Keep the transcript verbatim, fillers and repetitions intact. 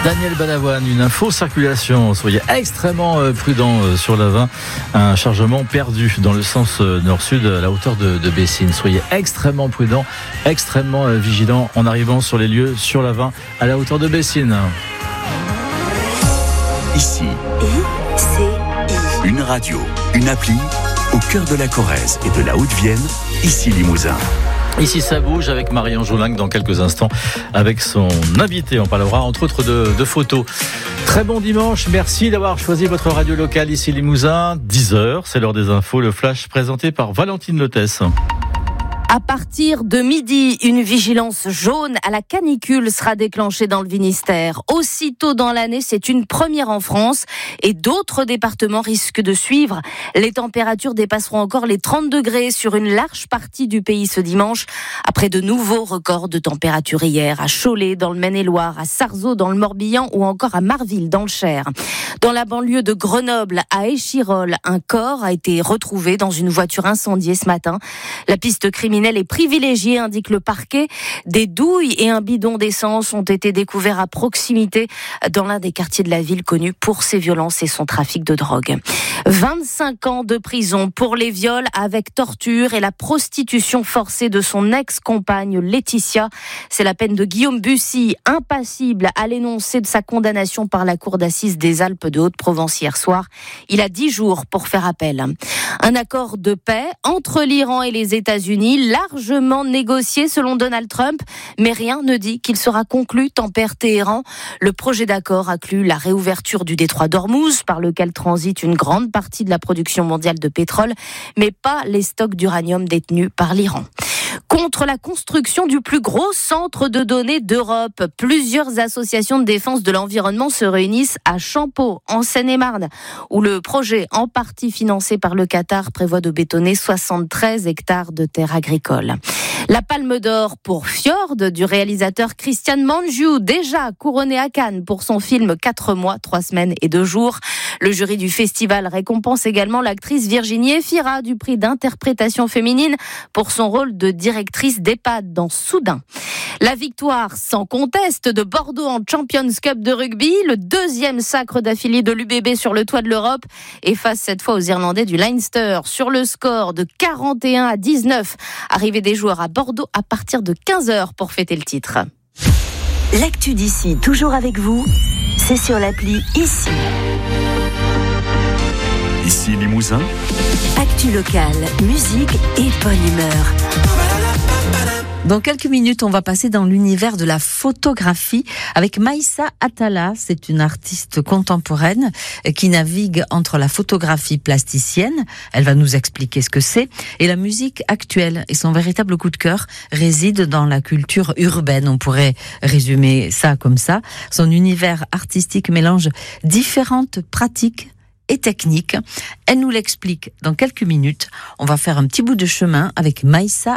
Daniel Balavoine, une info circulation. Soyez extrêmement prudents sur l'A vingt. Un chargement perdu dans le sens nord-sud à la hauteur de, de Bessines. Soyez extrêmement prudents, extrêmement vigilants en arrivant sur les lieux sur l'A vingt à la hauteur de Bessines. Ici, I C I. Une radio, une appli au cœur de la Corrèze et de la Haute-Vienne. Ici Limousin. Ici ça bouge avec Marion Joulingue dans quelques instants avec son invité. On parlera entre autres de, de photos. Très bon dimanche, merci d'avoir choisi votre radio locale ici Limousin. dix heures, c'est l'heure des infos, le flash présenté par Valentine Lotès. À partir de midi, une vigilance jaune à la canicule sera déclenchée dans le Finistère. Aussitôt dans l'année, c'est une première en France et d'autres départements risquent de suivre. Les températures dépasseront encore les trente degrés sur une large partie du pays ce dimanche, après de nouveaux records de température hier à Cholet dans le Maine-et-Loire, à Sarzeau dans le Morbihan ou encore à Marville dans le Cher. Dans la banlieue de Grenoble, à Échirolles, un corps a été retrouvé dans une voiture incendiée ce matin. La piste criminelle est privilégiée, indique le parquet. Des douilles et un bidon d'essence ont été découverts à proximité dans l'un des quartiers de la ville connu pour ses violences et son trafic de drogue. vingt-cinq ans de prison pour les viols avec torture et la prostitution forcée de son ex-compagne Laetitia. C'est la peine de Guillaume Bussy, impassible à l'énoncé de sa condamnation par la cour d'assises des Alpes de Haute-Provence hier soir. Il a dix jours pour faire appel. Un accord de paix entre l'Iran et les États-Unis, largement négocié selon Donald Trump, mais rien ne dit qu'il sera conclu, tempère Téhéran. Le projet d'accord inclut la réouverture du détroit d'Ormuz, par lequel transite une grande partie de la production mondiale de pétrole, mais pas les stocks d'uranium détenus par l'Iran. Contre la construction du plus gros centre de données d'Europe, plusieurs associations de défense de l'environnement se réunissent à Champeaux, en Seine-et-Marne, où le projet, en partie financé par le Qatar, prévoit de bétonner soixante-treize hectares de terres agricoles. La Palme d'Or pour Fjord du réalisateur Christian Mangiu, déjà couronné à Cannes pour son film quatre mois, trois semaines et deux jours. Le jury du festival récompense également l'actrice Virginie Efira du prix d'interprétation féminine pour son rôle de directrice d'EHPAD dans Soudain. La victoire sans conteste de Bordeaux en Champions Cup de rugby, le deuxième sacre d'affilée de l'U B B sur le toit de l'Europe, et face cette fois aux Irlandais du Leinster sur le score de quarante et un à dix-neuf. Arrivée des joueurs à Bordeaux à partir de quinze heures pour fêter le titre. L'actu d'ici, toujours avec vous, c'est sur l'appli Ici. Ici Limousin. Actu locale, musique et bonne humeur. Dans quelques minutes, on va passer dans l'univers de la photographie avec Maïssa Atala. C'est une artiste contemporaine qui navigue entre la photographie plasticienne, elle va nous expliquer ce que c'est, et la musique actuelle. Et son véritable coup de cœur réside dans la culture urbaine. On pourrait résumer ça comme ça. Son univers artistique mélange différentes pratiques et techniques. Elle nous l'explique dans quelques minutes. On va faire un petit bout de chemin avec Maïssa